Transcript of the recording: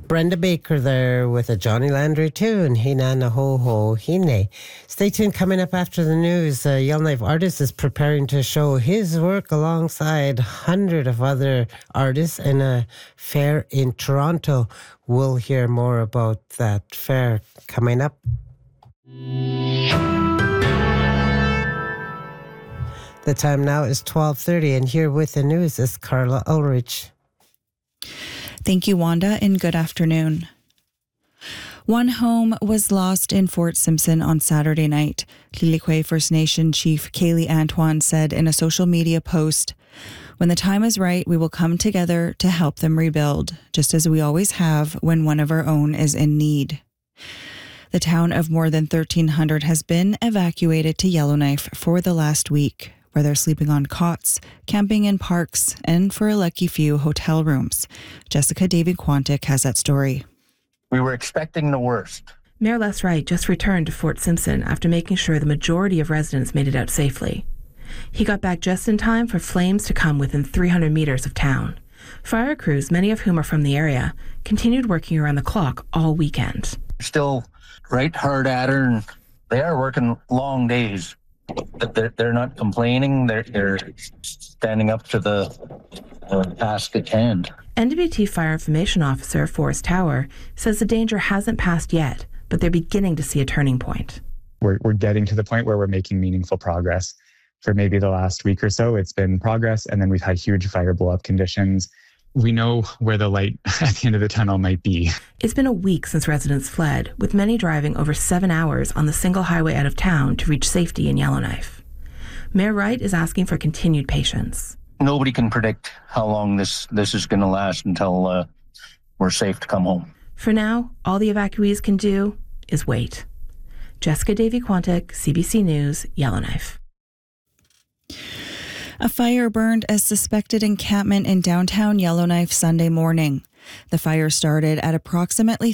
Brenda Baker there with a Johnny Landry tune, Hina na ho ho hine. Stay tuned. Coming up after the news, a Yellowknife artist is preparing to show his work alongside hundreds of other artists in a fair in Toronto. We'll hear more about that fair coming up. The time now is 12:30, and here with the news is Carla Ulrich. Thank you, Wanda, and good afternoon. One home was lost in Fort Simpson on Saturday night. Lilekwe First Nation Chief Kaylee Antoine said in a social media post, "When the time is right, we will come together to help them rebuild, just as we always have when one of our own is in need." The town of more than 1,300 has been evacuated to Yellowknife for the last week, where they're sleeping on cots, camping in parks, and for a lucky few, hotel rooms. Jessica Davy-Quantick has that story. We were expecting the worst. Mayor Les Wright just returned to Fort Simpson after making sure the majority of residents made it out safely. He got back just in time for flames to come within 300 meters of town. Fire crews, many of whom are from the area, continued working around the clock all weekend. Still right hard at her, and they are working long days. They're not complaining. They're standing up to the task at hand. NWT Fire Information Officer Forrest Tower says the danger hasn't passed yet, but they're beginning to see a turning point. We're getting to the point where we're making meaningful progress. For maybe the last week or so, it's been progress, and then we've had huge fire blow-up conditions. We know where the light at the end of the tunnel might be. It's been a week since residents fled, with many driving over 7 hours on the single highway out of town to reach safety in Yellowknife. Mayor Wright is asking for continued patience. Nobody can predict how long this is going to last until we're safe to come home. For now, all the evacuees can do is wait. Jessica Davy-Quantick, CBC News, Yellowknife. A fire burned a suspected encampment in downtown Yellowknife Sunday morning. The fire started at approximately